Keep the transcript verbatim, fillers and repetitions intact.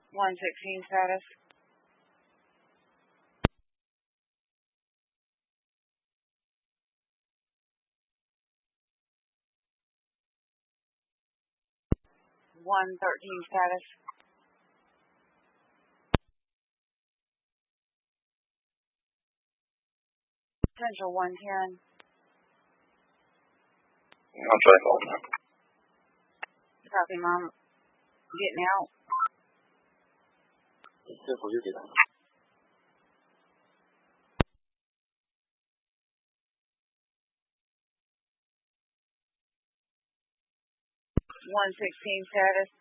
one sixteen status. one thirteen status. Central one ten. I'll try calling that. Copy, Mom. Getting out. Careful, you're getting out. one sixteen status.